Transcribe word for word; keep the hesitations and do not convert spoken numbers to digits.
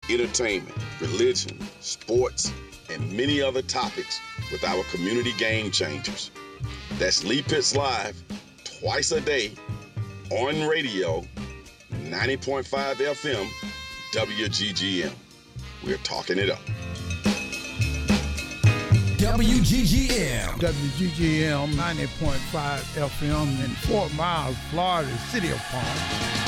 entertainment, religion, sports, and many other topics with our community game changers. That's Lee Pitts Live, twice a day, on radio, ninety point five F M, W G G M. We're talking it up. W G G M. W G G M ninety point five F M in Fort Myers, Florida, City of Palm.